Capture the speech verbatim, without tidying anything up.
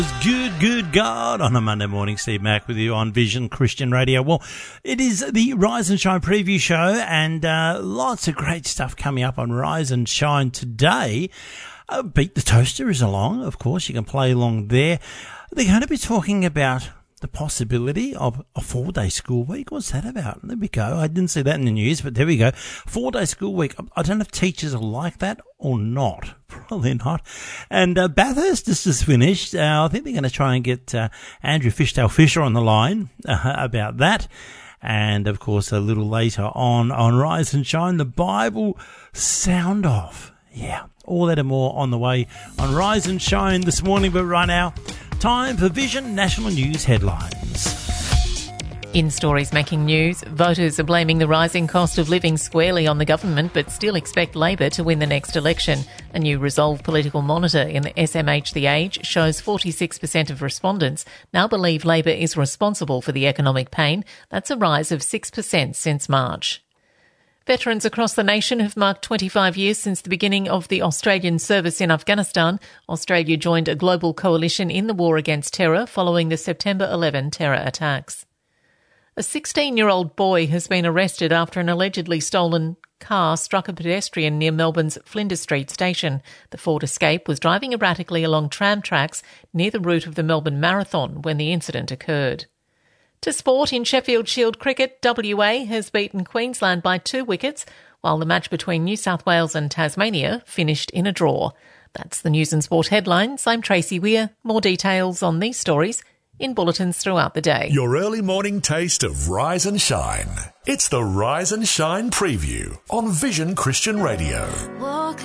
Good, good God. On a Monday morning, Steve Mack with you on Vision Christian Radio. Well, it is the Rise and Shine preview show, and uh, lots of great stuff coming up on Rise and Shine today. Uh, Beat the Toaster is along, of course. You can play along there. They're going to be talking about the possibility of a four-day school week. What's that about? There we go. I didn't see that in the news, but there we go. Four-day school week. I don't know if teachers are like that or not. Probably not. And uh, Bathurst has just finished. Uh, I think they're going to try and get uh, Andrew Fishtail Fisher on the line uh, about that. And, of course, a little later on, on Rise and Shine, the Bible sound off. Yeah, all that and more on the way on Rise and Shine this morning. But right now, time for Vision National News headlines. In stories making news, voters are blaming the rising cost of living squarely on the government but still expect Labor to win the next election. A new Resolve political monitor in the S M H The Age shows forty-six percent of respondents now believe Labor is responsible for the economic pain. That's a rise of six percent since March. Veterans across the nation have marked twenty-five years since the beginning of the Australian service in Afghanistan. Australia joined a global coalition in the war against terror following the September eleventh terror attacks. A sixteen-year-old boy has been arrested after an allegedly stolen car struck a pedestrian near Melbourne's Flinders Street station. The Ford Escape was driving erratically along tram tracks near the route of the Melbourne Marathon when the incident occurred. To sport, in Sheffield Shield cricket, W A has beaten Queensland by two wickets, while the match between New South Wales and Tasmania finished in a draw. That's the news and sport headlines. I'm Tracy Weir. More details on these stories in bulletins throughout the day. Your early morning taste of Rise and Shine. It's the Rise and Shine preview on Vision Christian Radio.